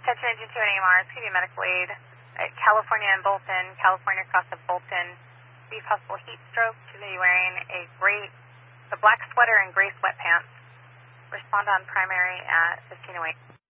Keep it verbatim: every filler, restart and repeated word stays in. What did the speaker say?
Attention Agent two and A M R, P V medical aid at California and Bolton, California across the Bolton. Be possible heat stroke to be wearing a gray, a black sweater and gray sweatpants. Respond on primary at fifteen oh eight.